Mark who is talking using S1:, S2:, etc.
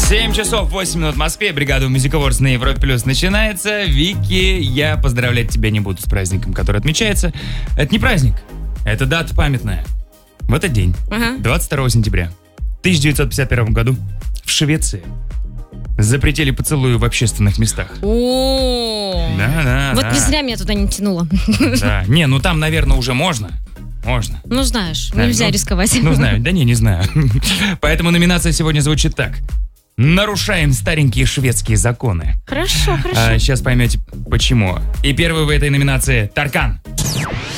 S1: 7 часов 8 минут в Москве. Бригада Music Awards на Европе Плюс начинается. Вики, я поздравлять тебя не буду с праздником, который отмечается. Это не праздник, это дата памятная. В этот день, 22 сентября 1951 году, в Швеции запретили поцелуи в общественных местах.
S2: О,
S1: Да.
S2: вот не зря меня туда не тянуло.
S1: Да. Не, ну там, наверное, уже можно. Можно.
S2: Ну, знаешь,
S1: Да,
S2: нельзя
S1: ну,
S2: рисковать.
S1: Ну, знаю. Да не знаю. Поэтому номинация сегодня звучит так. Нарушаем старенькие шведские законы.
S2: Хорошо.
S1: Сейчас поймете, почему. И первый в этой номинации Таркан.